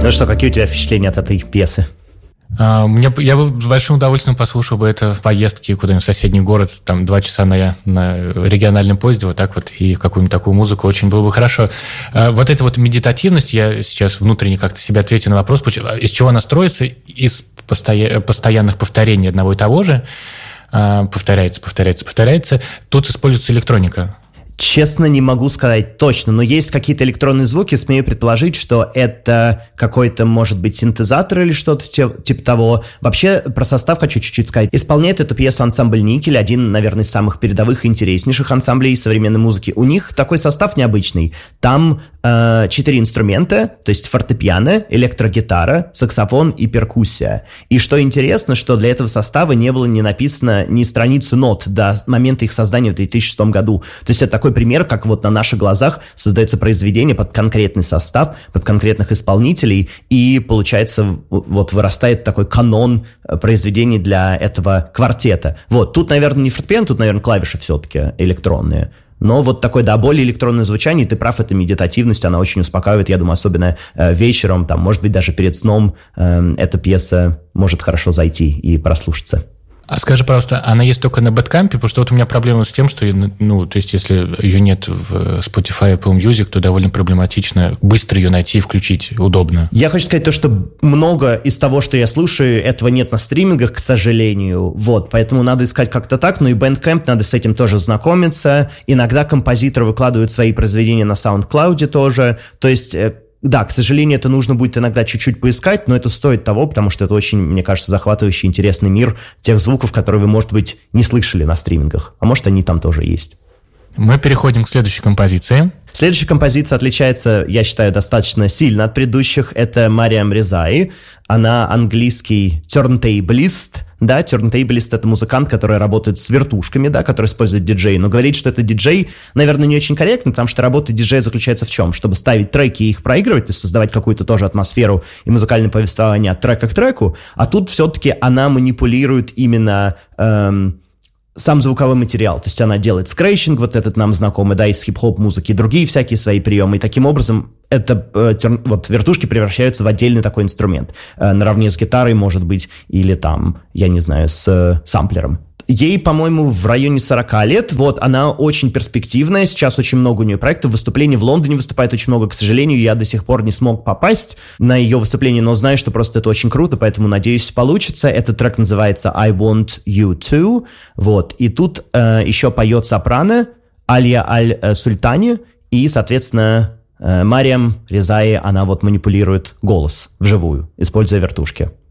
Ну что, какие у тебя впечатления от этой пьесы? Я бы с большим удовольствием послушал бы это в поездке куда-нибудь в соседний город, там 2 часа на региональном поезде, вот так вот, и какую-нибудь такую музыку, очень было бы хорошо. Вот эта вот медитативность, я сейчас внутренне как-то себе ответил на вопрос, из чего она строится? Из постоянных повторений одного и того же, повторяется. Тут используется электроника. Честно, не могу сказать точно, но есть какие-то электронные звуки, смею предположить, что это какой-то, может быть, синтезатор или что-то типа того. Вообще, про состав хочу чуть-чуть сказать. Исполняет эту пьесу ансамбль «Никель», один, наверное, из самых передовых и интереснейших ансамблей современной музыки. У них такой состав необычный. Там 4 инструмента, то есть фортепиано, электрогитара, саксофон и перкуссия. И что интересно, что для этого состава не было написано ни страницу нот до момента их создания в 2006 году. То есть это такой пример, как вот на наших глазах создается произведение под конкретный состав, под конкретных исполнителей, и получается вот вырастает такой канон произведений для этого квартета. Вот, тут, наверное, не фортепиано, тут, наверное, клавиши все-таки электронные. Но вот такое, да, более электронное звучание, ты прав, это медитативность, она очень успокаивает, я думаю, особенно вечером, там, может быть, даже перед сном эта пьеса может хорошо зайти и прослушаться. А скажи, пожалуйста, она есть только на Bandcamp? Потому что вот у меня проблема с тем, что, то есть, если ее нет в Spotify, Apple Music, то довольно проблематично быстро ее найти и включить удобно. Я хочу сказать то, что много из того, что я слушаю, этого нет на стримингах, к сожалению. Вот, поэтому надо искать как-то так. Ну и Bandcamp, надо с этим тоже знакомиться. Иногда композиторы выкладывают свои произведения на SoundCloud тоже. То есть... Да, к сожалению, это нужно будет иногда чуть-чуть поискать, но это стоит того, потому что это очень, мне кажется, захватывающий, интересный мир тех звуков, которые вы, может быть, не слышали на стримингах. А может, они там тоже есть. Мы переходим к следующей композиции. Следующая композиция отличается, я считаю, достаточно сильно от предыдущих. Это Мариам Резаи. Она английский turntablist. Да, turntablist — это музыкант, который работает с вертушками, да, который использует диджей. Но говорить, что это диджей, наверное, не очень корректно, потому что работа диджея заключается в чем? Чтобы ставить треки и их проигрывать, то есть создавать какую-то тоже атмосферу и музыкальное повествование от трека к треку. А тут все-таки она манипулирует именно... сам звуковой материал, то есть она делает скретчинг, вот этот нам знакомый, да, из хип-хоп музыки, другие всякие свои приемы, и таким образом вот вертушки превращаются в отдельный такой инструмент, наравне с гитарой, может быть, или там, я не знаю, с самплером. Ей, по-моему, в районе 40 лет, вот, она очень перспективная, сейчас очень много у нее проектов, выступлений в Лондоне выступает очень много, к сожалению, я до сих пор не смог попасть на ее выступление, но знаю, что просто это очень круто, поэтому, надеюсь, получится. Этот трек называется «I Want You To», вот, и тут еще поет сопрано Алия Аль-Султани, и, соответственно, Мариам Резаи, она вот манипулирует голос вживую, используя вертушки.